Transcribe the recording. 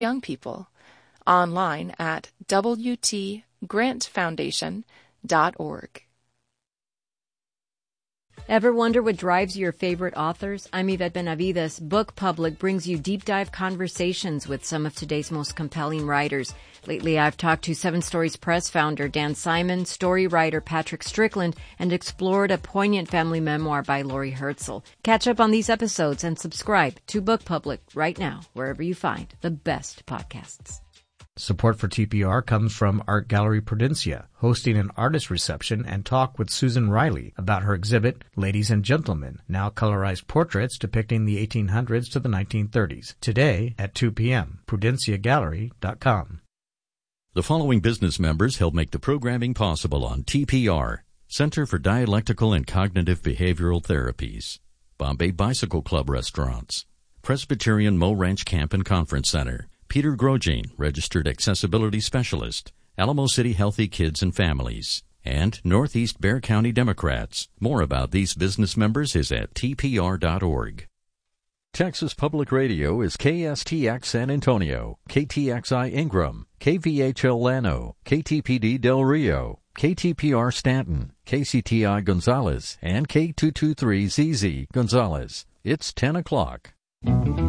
young people. Online at wtgrantfoundation.org. Ever wonder what drives your favorite authors? I'm Yvette Benavides. Book Public brings you deep dive conversations with some of today's most compelling writers. Lately, I've talked to 7 Stories Press founder Dan Simon, story writer Patrick Strickland, and explored a poignant family memoir by Lori Herzl. Catch up on these episodes and subscribe to Book Public right now, wherever you find the best podcasts. Support for TPR comes from Art Gallery Prudencia, hosting an artist reception and talk with Susan Riley about her exhibit, Ladies and Gentlemen, now colorized portraits depicting the 1800s to the 1930s. Today at 2 p.m., prudenciagallery.com. The following business members help make the programming possible on TPR, Center for Dialectical and Cognitive Behavioral Therapies, Bombay Bicycle Club Restaurants, Presbyterian Mo Ranch Camp and Conference Center, Peter Grosjean, Registered Accessibility Specialist, Alamo City Healthy Kids and Families, and Northeast Bexar County Democrats. More about these business members is at tpr.org. Texas Public Radio is KSTX San Antonio, KTXI Ingram, KVHL Llano, KTPD Del Rio, KTPR Stanton, KCTI Gonzales, and K223ZZ Gonzales. It's 10 o'clock.